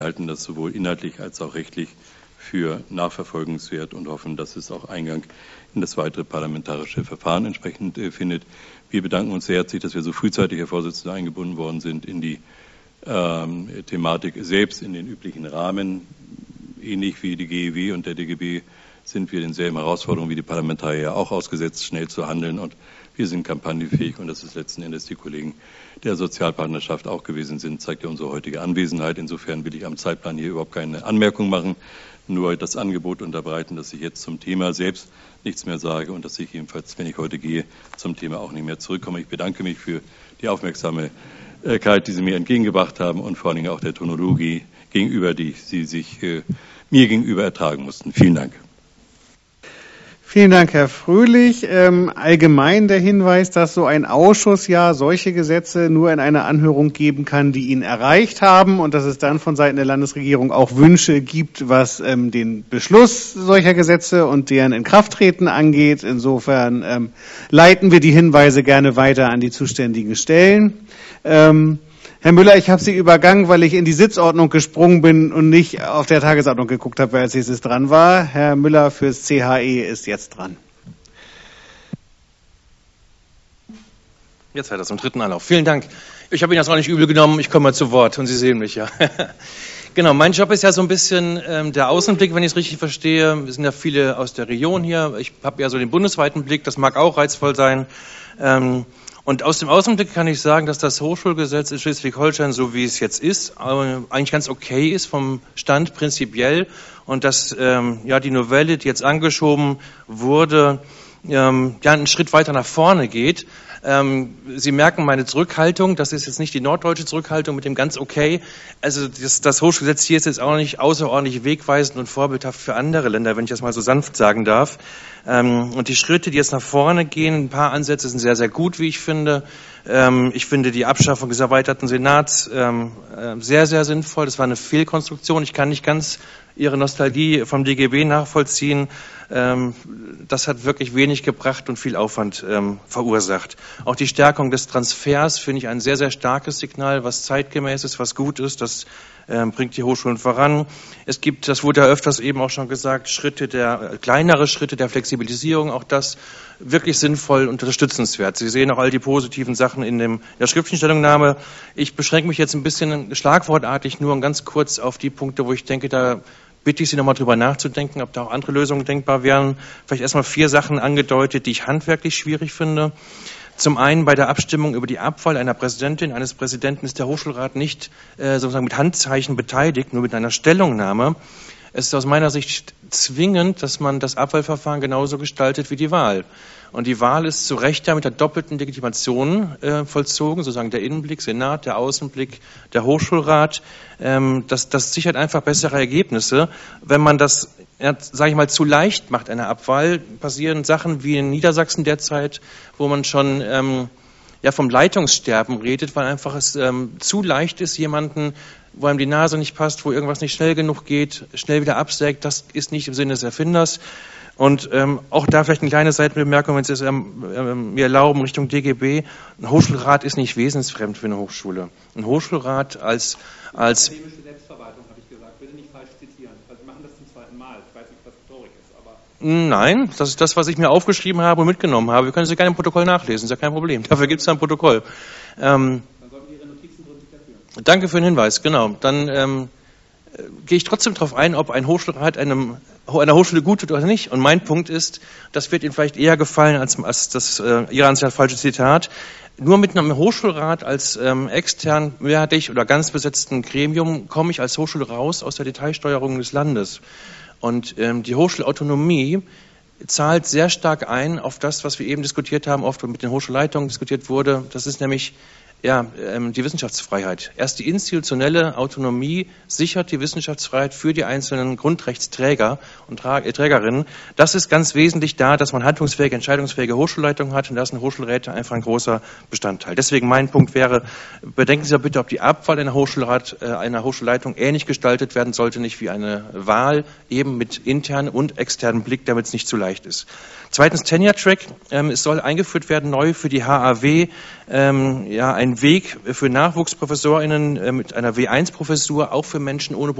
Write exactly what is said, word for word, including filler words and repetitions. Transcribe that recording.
halten das sowohl inhaltlich als auch rechtlich für nachverfolgenswert und hoffen, dass es auch Eingang in das weitere parlamentarische Verfahren entsprechend äh, findet. Wir bedanken uns sehr herzlich, dass wir so frühzeitig, Herr Vorsitzender, eingebunden worden sind in die ähm, Thematik selbst, in den üblichen Rahmen. Ähnlich wie die G E W und der D G B sind wir denselben Herausforderungen wie die Parlamentarier auch ausgesetzt, schnell zu handeln, und wir sind kampagnenfähig, und das ist letzten Endes die Kollegen der Sozialpartnerschaft auch gewesen sind, zeigt ja unsere heutige Anwesenheit. Insofern will ich am Zeitplan hier überhaupt keine Anmerkung machen, nur das Angebot unterbreiten, dass ich jetzt zum Thema selbst nichts mehr sage und dass ich jedenfalls, wenn ich heute gehe, zum Thema auch nicht mehr zurückkomme. Ich bedanke mich für die Aufmerksamkeit, die Sie mir entgegengebracht haben, und vor allen Dingen auch der Chronologie gegenüber, die Sie sich äh, mir gegenüber ertragen mussten. Vielen Dank. Vielen Dank, Herr Fröhlich. Ähm, allgemein der Hinweis, dass so ein Ausschuss ja solche Gesetze nur in einer Anhörung geben kann, die ihn erreicht haben, und dass es dann von Seiten der Landesregierung auch Wünsche gibt, was ähm, den Beschluss solcher Gesetze und deren Inkrafttreten angeht. Insofern ähm, leiten wir die Hinweise gerne weiter an die zuständigen Stellen. Ähm, Herr Müller, ich habe Sie übergangen, weil ich in die Sitzordnung gesprungen bin und nicht auf der Tagesordnung geguckt habe, wer als nächstes dran war. Herr Müller fürs C H E ist jetzt dran. Jetzt hat er zum dritten Anlauf. Vielen Dank. Ich habe Ihnen das auch nicht übel genommen. Ich komme mal zu Wort und Sie sehen mich ja. Genau, mein Job ist ja so ein bisschen ähm, der Außenblick, wenn ich es richtig verstehe. Wir sind ja viele aus der Region hier. Ich habe ja so den bundesweiten Blick. Das mag auch reizvoll sein. Ähm, Und aus dem Außenblick kann ich sagen, dass das Hochschulgesetz in Schleswig-Holstein, so wie es jetzt ist, eigentlich ganz okay ist vom Stand prinzipiell, und dass ähm, ja die Novelle, die jetzt angeschoben wurde, ähm, ja einen Schritt weiter nach vorne geht. Ähm, Sie merken meine Zurückhaltung, das ist jetzt nicht die norddeutsche Zurückhaltung mit dem ganz okay. Also das, das Hochschulgesetz hier ist jetzt auch nicht außerordentlich wegweisend und vorbildhaft für andere Länder, wenn ich das mal so sanft sagen darf. Ähm, und die Schritte, die jetzt nach vorne gehen, ein paar Ansätze sind sehr, sehr gut, wie ich finde. Ähm, ich finde die Abschaffung des erweiterten Senats ähm, äh, sehr, sehr sinnvoll. Das war eine Fehlkonstruktion. Ich kann nicht ganz Ihre Nostalgie vom D G B nachvollziehen. Ähm, das hat wirklich wenig gebracht und viel Aufwand ähm, verursacht. Auch die Stärkung des Transfers finde ich ein sehr, sehr starkes Signal, was zeitgemäß ist, was gut ist. Das ähm, bringt die Hochschulen voran. Es gibt, das wurde ja öfters eben auch schon gesagt, Schritte der, äh, kleinere Schritte der Flexibilisierung. Auch das wirklich sinnvoll und unterstützenswert. Sie sehen auch all die positiven Sachen in, dem, in der schriftlichen Stellungnahme. Ich beschränke mich jetzt ein bisschen schlagwortartig nur ganz kurz auf die Punkte, wo ich denke, da bitte ich Sie nochmal drüber nachzudenken, ob da auch andere Lösungen denkbar wären. Vielleicht erstmal vier Sachen angedeutet, die ich handwerklich schwierig finde. Zum einen bei der Abstimmung über die Abwahl einer Präsidentin, eines Präsidenten ist der Hochschulrat nicht äh, sozusagen mit Handzeichen beteiligt, nur mit einer Stellungnahme. Es ist aus meiner Sicht zwingend, dass man das Abwahlverfahren genauso gestaltet wie die Wahl. Und die Wahl ist zu Recht ja mit der doppelten Legitimation äh, vollzogen, sozusagen der Innenblick, Senat, der Außenblick, der Hochschulrat. Ähm, das, das sichert einfach bessere Ergebnisse. Wenn man das, ja, sage ich mal, zu leicht macht, eine Abwahl, passieren Sachen wie in Niedersachsen derzeit, wo man schon ähm, ja vom Leitungssterben redet, weil einfach es ähm, zu leicht ist, jemanden, wo einem die Nase nicht passt, wo irgendwas nicht schnell genug geht, schnell wieder absägt. Das ist nicht im Sinne des Erfinders. Und ähm, auch da vielleicht eine kleine Seitenbemerkung, wenn Sie es ähm, ähm, mir erlauben, Richtung D G B. Ein Hochschulrat ist nicht wesensfremd für eine Hochschule. Ein Hochschulrat als... als akademische Selbstverwaltung, habe ich gesagt. Bitte nicht falsch zitieren. Also wir machen das zum zweiten Mal. Ich weiß nicht, was Rhetorik ist, aber... Nein, das ist das, was ich mir aufgeschrieben habe und mitgenommen habe. Wir können es ja gerne im Protokoll nachlesen, ist ja kein Problem. Dafür gibt es ja ein Protokoll. Ähm, Dann sollten Ihre Notizen gründlich dafür. Danke für den Hinweis, genau. Dann ähm, gehe ich trotzdem darauf ein, ob ein Hochschulrat einem einer Hochschule gut tut oder nicht. Und mein Punkt ist, das wird Ihnen vielleicht eher gefallen als, als das äh, Ihrer Ansicht falsche Zitat. Nur mit einem Hochschulrat als ähm, extern, mehrheitlich oder ganz besetzten Gremium komme ich als Hochschule raus aus der Detailsteuerung des Landes. Und ähm, die Hochschulautonomie zahlt sehr stark ein auf das, was wir eben diskutiert haben, oft mit den Hochschulleitungen diskutiert wurde. Das ist nämlich ja, ähm, die Wissenschaftsfreiheit. Erst die institutionelle Autonomie sichert die Wissenschaftsfreiheit für die einzelnen Grundrechtsträger und Tra- äh, Trägerinnen. Das ist ganz wesentlich da, dass man handlungsfähige, entscheidungsfähige Hochschulleitungen hat, und da sind Hochschulräte einfach ein großer Bestandteil. Deswegen mein Punkt wäre, bedenken Sie doch bitte, ob die Abwahl einer Hochschulrat, äh, einer Hochschulleitung ähnlich gestaltet werden sollte, nicht wie eine Wahl, eben mit internem und externem Blick, damit es nicht zu leicht ist. Zweitens Tenure Track. Ähm, es soll eingeführt werden, neu für die H A W, ähm, ja, ein den Weg für NachwuchsprofessorInnen mit einer W eins Professur auch für Menschen ohne